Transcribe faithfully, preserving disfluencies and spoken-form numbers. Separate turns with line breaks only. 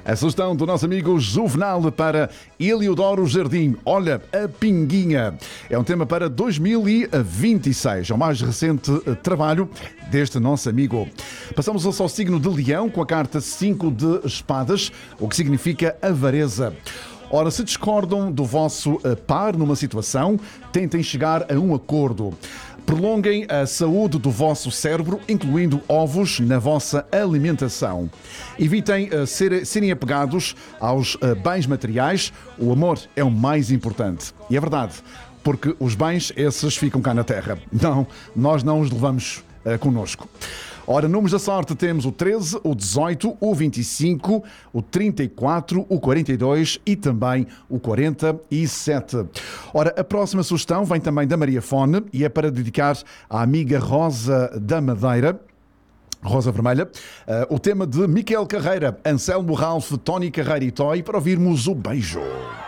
A sugestão do nosso amigo Juvenal para Eliodoro Jardim. Olha, a Pinguinha. É um tema para dois mil e vinte e seis. É o mais recente trabalho deste nosso amigo. Passamos ao signo de Leão com a carta cinco de espadas, o que significa avareza. Ora, se discordam do vosso par numa situação, tentem chegar a um acordo. Prolonguem a saúde do vosso cérebro, incluindo ovos na vossa alimentação. Evitem uh, ser, serem apegados aos uh, bens materiais. O amor é o mais importante. E é verdade, porque os bens, esses ficam cá na terra. Não, nós não os levamos uh, connosco. Ora, números da sorte temos o treze, o dezoito, o vinte e cinco, o trinta e quatro, o quarenta e dois e também o quarenta e sete. Ora, a próxima sugestão vem também da Maria Fone e é para dedicar à amiga Rosa da Madeira. Rosa Vermelha. Uh, o tema de Miquel Carreira, Anselmo Ralph, Tony Carreira e Toy, para ouvirmos o beijo.